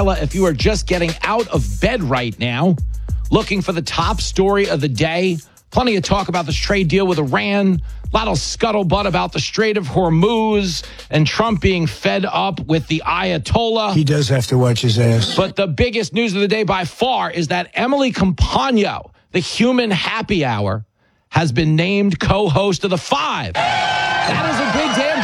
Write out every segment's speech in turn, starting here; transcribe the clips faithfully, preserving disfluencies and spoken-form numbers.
If you are just getting out of bed right now, looking for the top story of the day, plenty of talk about this trade deal with Iran, a lot of scuttlebutt about the Strait of Hormuz, and Trump being fed up with the Ayatollah. He does have to watch his ass. But the biggest news of the day by far is that Emily Compagno, the human happy hour, has been named co-host of The Five. That is a big damn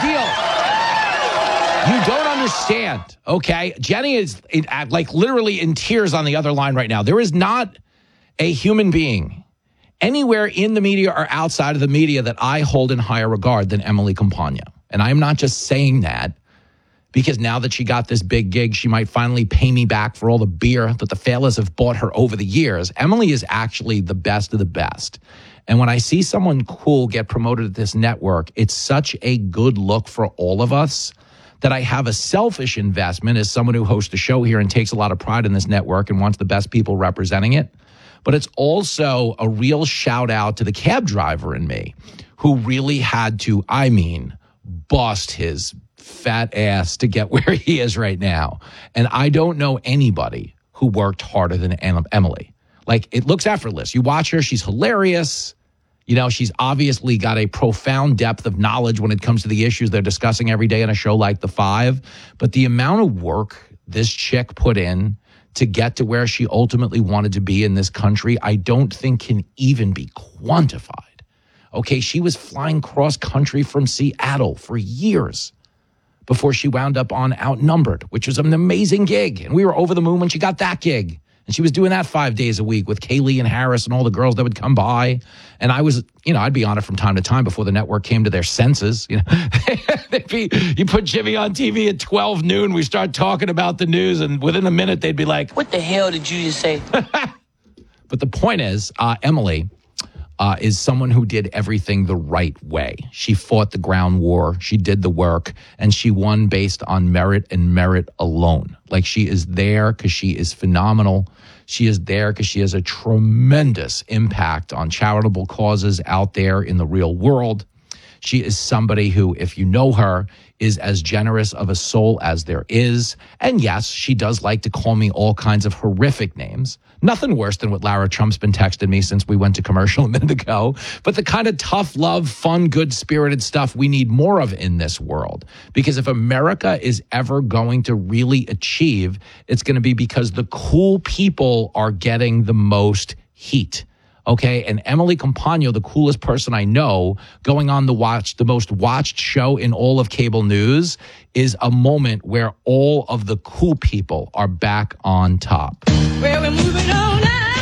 deal. You don't understand, okay? Jenny is like literally in tears on the other line right now. There is not a human being anywhere in the media or outside of the media that I hold in higher regard than Emily Compagno. And I'm not just saying that because now that she got this big gig, she might finally pay me back for all the beer that the fellas have bought her over the years. Emily is actually the best of the best. And when I see someone cool get promoted at this network, it's such a good look for all of us that I have a selfish investment as someone who hosts a show here and takes a lot of pride in this network and wants the best people representing it. But it's also a real shout out to the cab driver in me who really had to, I mean, bust his fat ass to get where he is right now. And I don't know anybody who worked harder than Emily. Like, it looks effortless. You watch her, she's hilarious. You know, she's obviously got a profound depth of knowledge when it comes to the issues they're discussing every day on a show like The Five. But the amount of work this chick put in to get to where she ultimately wanted to be in this country, I don't think can even be quantified. Okay, she was flying cross country from Seattle for years before she wound up on Outnumbered, which was an amazing gig. And we were over the moon when she got that gig. And she was doing that five days a week with Kaylee and Harris and all the girls that would come by. And I was, you know, I'd be on it from time to time before the network came to their senses. You know, they'd be, you put Jimmy on T V at twelve noon, we start talking about the news, and within a minute they'd be like, "What the hell did you just say?" But the point is, uh, Emily uh, is someone who did everything the right way. She fought the ground war. She did the work, and she won based on merit and merit alone. Like, she is there because she is phenomenal. She is there because she has a tremendous impact on charitable causes out there in the real world. She is somebody who, if you know her, is as generous of a soul as there is. And yes, she does like to call me all kinds of horrific names. Nothing worse than what Lara Trump's been texting me since we went to commercial a minute ago. But the kind of tough love, fun, good-spirited stuff we need more of in this world. Because if America is ever going to really achieve, it's going to be because the cool people are getting the most heat. Okay, and Emily Compagno, the coolest person I know, going on the watch, the most watched show in all of cable news, is a moment where all of the cool people are back on top. Well, we're moving on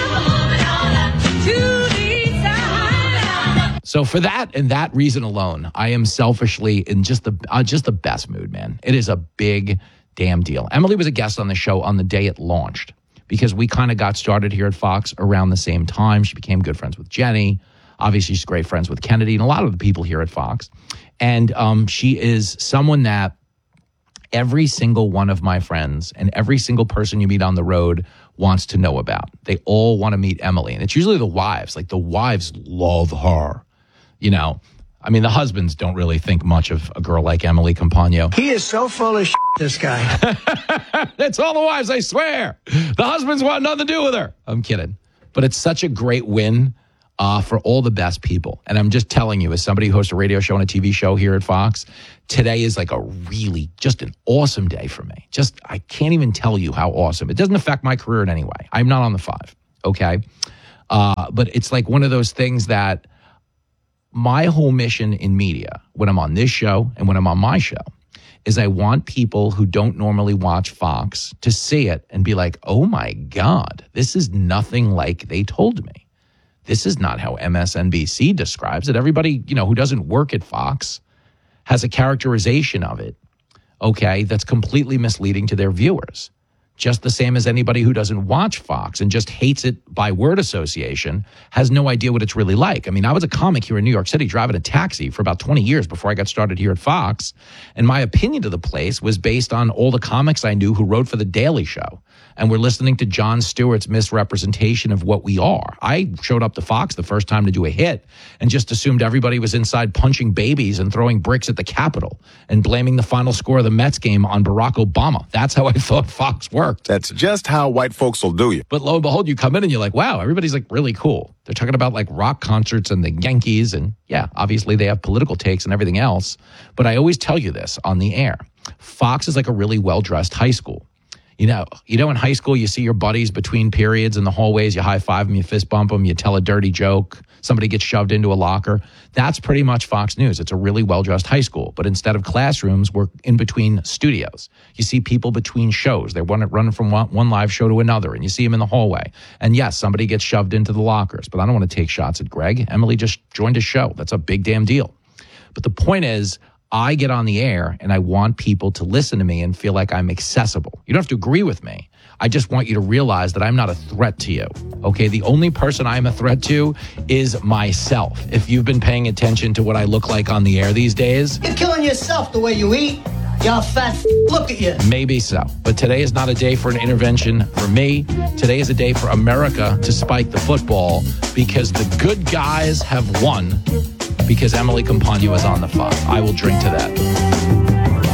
now to the side. So for that and that reason alone, I am selfishly in just the uh, just the best mood, man. It is a big damn deal. Emily was a guest on the show on the day it launched, because we kind of got started here at Fox around the same time. She became good friends with Jenny. Obviously, she's great friends with Kennedy and a lot of the people here at Fox. And um, she is someone that every single one of my friends and every single person you meet on the road wants to know about. They all want to meet Emily. And it's usually the wives. Like, the wives love her. You know, I mean, the husbands don't really think much of a girl like Emily Compagno. He is so full of shit, this guy. That's all the wives, I swear. The husbands want nothing to do with her. I'm kidding. But it's such a great win uh, for all the best people. And I'm just telling you, as somebody who hosts a radio show and a T V show here at Fox, today is like a really, just an awesome day for me. Just, I can't even tell you how awesome. It doesn't affect my career in any way. I'm not on the five, okay? Uh, but it's like one of those things that my whole mission in media, when I'm on this show and when I'm on my show, is I want people who don't normally watch Fox to see it and be like, oh my God, this is nothing like they told me. This is not how M S N B C describes it. Everybody, you know, who doesn't work at Fox has a characterization of it, okay, that's completely misleading to their viewers. Just the same as anybody who doesn't watch Fox and just hates it by word association has no idea what it's really like. I mean, I was a comic here in New York City driving a taxi for about twenty years before I got started here at Fox. And my opinion of the place was based on all the comics I knew who wrote for The Daily Show. and we're listening to Jon Stewart's misrepresentation of what we are. I showed up to Fox the first time to do a hit and just assumed everybody was inside punching babies and throwing bricks at the Capitol and blaming the final score of the Mets game on Barack Obama. That's how I thought Fox worked. That's just how white folks will do you. But lo and behold, you come in and you're like, wow, everybody's like really cool. They're talking about like rock concerts and the Yankees. And yeah, obviously they have political takes and everything else. But I always tell you this on the air. Fox is like a really well-dressed high school. You know, you know, in high school, you see your buddies between periods in the hallways, you high five them, you fist bump them, you tell a dirty joke, somebody gets shoved into a locker. That's pretty much Fox News. It's a really well-dressed high school. But instead of classrooms, we're in between studios. You see people between shows. They're running from one, one live show to another, and you see them in the hallway. And yes, somebody gets shoved into the lockers. But I don't want to take shots at Greg. Emily just joined a show. That's a big damn deal. But the point is, I get on the air and I want people to listen to me and feel like I'm accessible. You don't have to agree with me. I just want you to realize that I'm not a threat to you. Okay, the only person I'm a threat to is myself. If you've been paying attention to what I look like on the air these days. You're killing yourself the way you eat. Y'all fat f- look at you. Maybe so. But today is not a day for an intervention for me. Today is a day for America to spike the football because the good guys have won. Because Emily Compagno is on the phone. I will drink to that.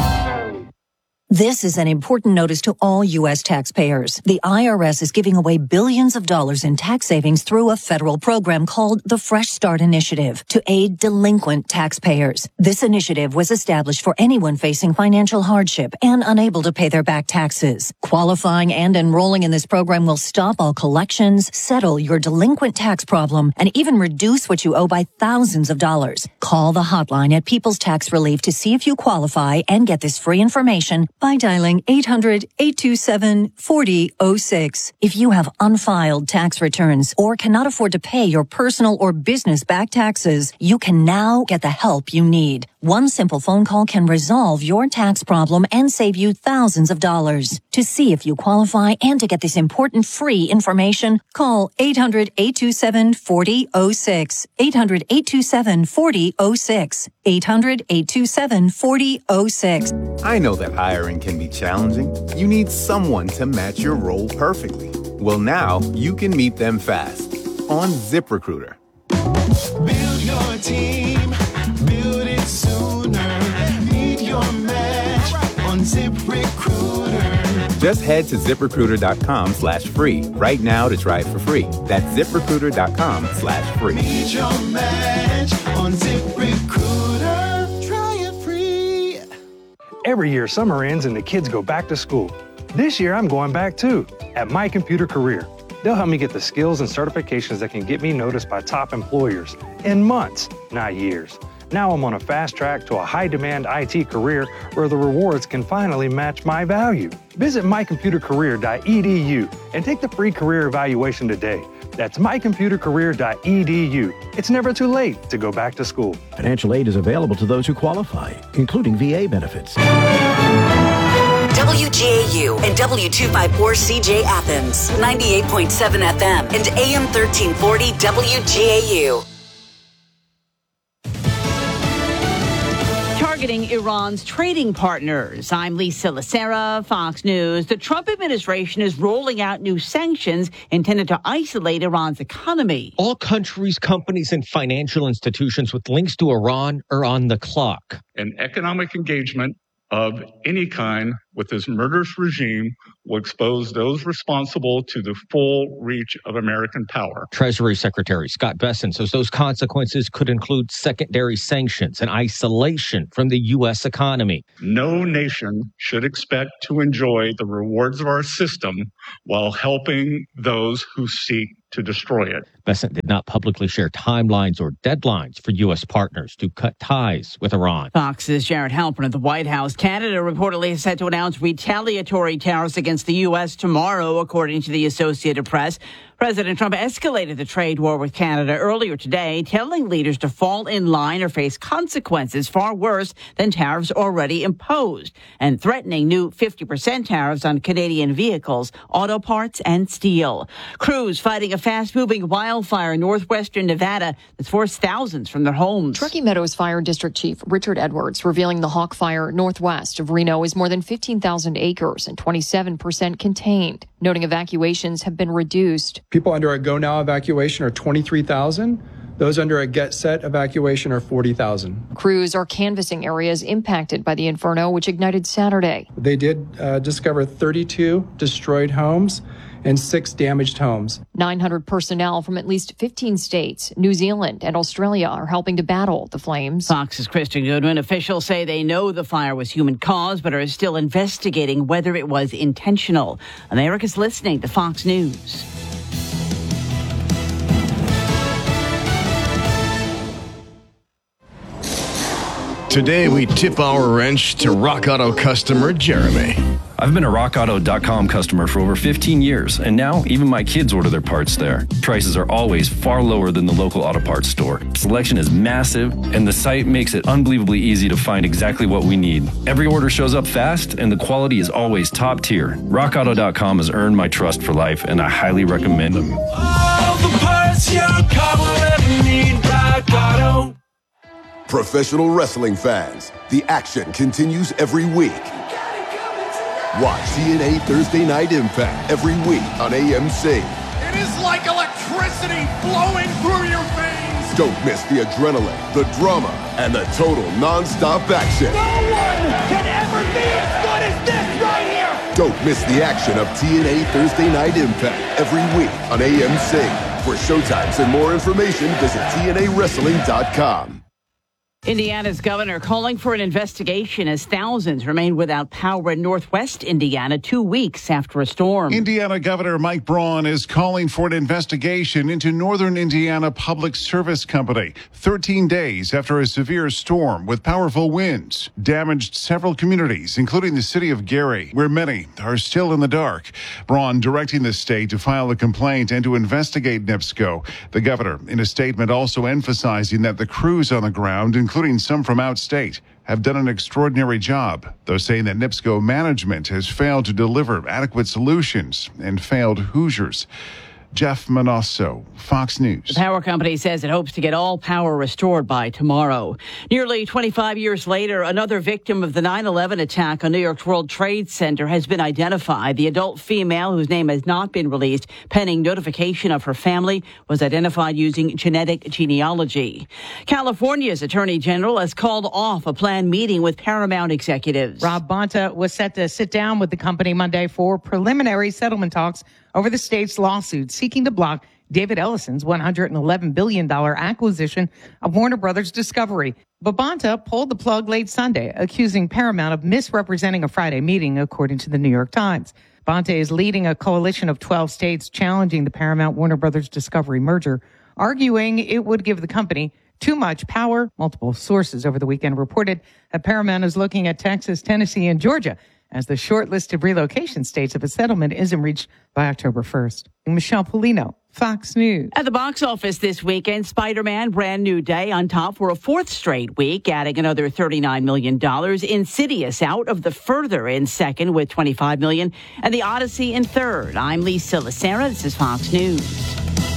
This is an important notice to all U S taxpayers. The I R S is giving away billions of dollars in tax savings through a federal program called the Fresh Start Initiative to aid delinquent taxpayers. This initiative was established for anyone facing financial hardship and unable to pay their back taxes. Qualifying and enrolling in this program will stop all collections, settle your delinquent tax problem, and even reduce what you owe by thousands of dollars. Call the hotline at People's Tax Relief to see if you qualify and get this free information by dialing eight hundred, eight two seven, four zero zero six. If you have unfiled tax returns or cannot afford to pay your personal or business back taxes, you can now get the help you need. One simple phone call can resolve your tax problem and save you thousands of dollars. To see if you qualify and to get this important free information, call eight hundred, eight two seven, four zero zero six. eight hundred, eight two seven, four zero zero six. eight hundred, eight two seven, four zero zero six. I know that hiring can be challenging. You need someone to match your role perfectly. Well, now you can meet them fast on ZipRecruiter. Build your team, build it sooner. Meet your match on ZipRecruiter. Just head to ZipRecruiter.com slash free right now to try it for free. That's ZipRecruiter.com slash free. Meet your match on ZipRecruiter. Try it free. Every year, summer ends and the kids go back to school. This year, I'm going back too, at My Computer Career. They'll help me get the skills and certifications that can get me noticed by top employers in months, not years. Now I'm on a fast track to a high-demand I T career where the rewards can finally match my value. Visit my computer career dot e d u and take the free career evaluation today. That's my computer career dot e d u. It's never too late to go back to school. Financial aid is available to those who qualify, including V A benefits. W G A U and W two fifty-four C J Athens, ninety-eight point seven F M and A M thirteen forty W G A U. Targeting Iran's trading partners. I'm Lisa Lacera, Fox News. The Trump administration is rolling out new sanctions intended to isolate Iran's economy. All countries, companies, and financial institutions with links to Iran are on the clock. An economic engagement of any kind with this murderous regime will expose those responsible to the full reach of American power. Treasury Secretary Scott Bessent says those consequences could include secondary sanctions and isolation from the U S economy. No nation should expect to enjoy the rewards of our system while helping those who seek to destroy it. Bessent did not publicly share timelines or deadlines for U S partners to cut ties with Iran. Fox's Jared Halpern at the White House. Canada reportedly is set to announce retaliatory tariffs against the U S tomorrow, according to the Associated Press. President Trump escalated the trade war with Canada earlier today, telling leaders to fall in line or face consequences far worse than tariffs already imposed, and threatening new fifty percent tariffs on Canadian vehicles, auto parts, and steel. Crews fighting a fast-moving wildfire in northwestern Nevada that's forced thousands from their homes. Truckee Meadows Fire District Chief Richard Edwards revealing the Hawk Fire northwest of Reno is more than fifteen thousand acres and twenty-seven percent contained. noting evacuations have been reduced. People under a Go Now evacuation are twenty-three thousand. Those under a Get Set evacuation are forty thousand. Crews are canvassing areas impacted by the inferno, which ignited Saturday. They did uh, discover thirty-two destroyed homes and six damaged homes. nine hundred personnel from at least fifteen states, New Zealand, and Australia are helping to battle the flames. Fox's Kristen Goodwin. Officials say they know the fire was human caused, but are still investigating whether it was intentional. America's listening to Fox News. Today, we tip our wrench to Rock Auto customer Jeremy. I've been a rock auto dot com customer for over fifteen years, and now even my kids order their parts there. Prices are always far lower than the local auto parts store. Selection is massive, and the site makes it unbelievably easy to find exactly what we need. Every order shows up fast, and the quality is always top tier. rock auto dot com has earned my trust for life, and I highly recommend them. All the parts your car will ever need, Rock Auto. Professional wrestling fans, the action continues every week. Watch T N A Thursday Night Impact every week on A M C. It is like electricity flowing through your veins. Don't miss the adrenaline, the drama, and the total non-stop action. No one can ever be as good as this right here. Don't miss the action of T N A Thursday Night Impact every week on A M C. For showtimes and more information, visit T N A wrestling dot com. Indiana's governor calling for an investigation as thousands remain without power in northwest Indiana two weeks after a storm. Indiana Governor Mike Braun is calling for an investigation into Northern Indiana Public Service Company thirteen days after a severe storm with powerful winds damaged several communities, including the city of Gary, where many are still in the dark. Braun directing the state to file a complaint and to investigate NIPSCO. The governor, in a statement, also emphasizing that the crews on the ground, including some from outstate, have done an extraordinary job, though saying that NIPSCO management has failed to deliver adequate solutions and failed Hoosiers. Jeff Manosso, Fox News. The power company says it hopes to get all power restored by tomorrow. Nearly twenty-five years later, another victim of the nine eleven attack on New York's World Trade Center has been identified. The adult female, whose name has not been released pending notification of her family, was identified using genetic genealogy. California's Attorney General has called off a planned meeting with Paramount executives. Rob Bonta was set to sit down with the company Monday for preliminary settlement talks over the state's lawsuit seeking to block David Ellison's one hundred eleven billion dollars acquisition of Warner Brothers Discovery. But Bonta pulled the plug late Sunday, accusing Paramount of misrepresenting a Friday meeting, according to the New York Times. Bonta is leading a coalition of twelve states challenging the Paramount Warner Brothers Discovery merger, arguing it would give the company too much power. Multiple sources over the weekend reported that Paramount is looking at Texas, Tennessee, and Georgia as the shortlisted relocation states if a settlement isn't reached by October first. Michelle Polino, Fox News. At the box office this weekend, Spider-Man Brand New Day on top for a fourth straight week, adding another thirty-nine million dollars. Insidious out of the further in second with twenty-five million dollars. And The Odyssey in third. I'm Lisa Lacera. This is Fox News.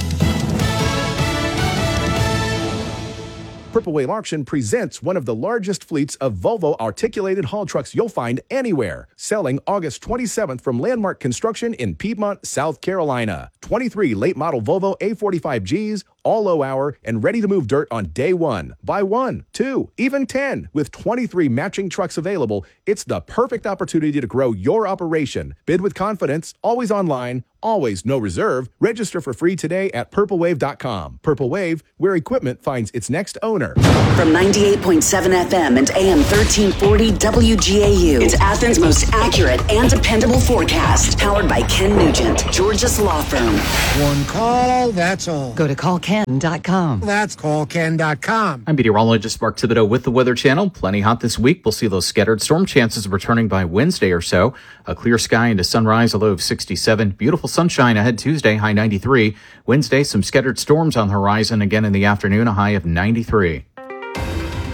Purple Wave Auction presents one of the largest fleets of Volvo articulated haul trucks you'll find anywhere. Selling August twenty-seventh from Landmark Construction in Piedmont, South Carolina. twenty-three late model Volvo A forty-five Gs, all low hour and ready to move dirt on day one. Buy one, two, even ten. With twenty-three matching trucks available, it's the perfect opportunity to grow your operation. Bid with confidence, always online, always no reserve. Register for free today at purple wave dot com. Purple Wave, where equipment finds its next owner. From ninety-eight point seven F M and A M thirteen forty W G A U, it's Athens' most accurate and dependable forecast. Powered by Ken Nugent, Georgia's law firm. One call, that's all. Go to call ken dot com. That's call ken dot com. I'm meteorologist Mark Thibodeau with the Weather Channel. Plenty hot this week. We'll see those scattered storm chances returning by Wednesday or so. A clear sky into sunrise, a low of sixty-seven. Beautiful sunshine ahead Tuesday, high ninety-three. Wednesday, some scattered storms on the horizon again in the afternoon, a high of ninety-three.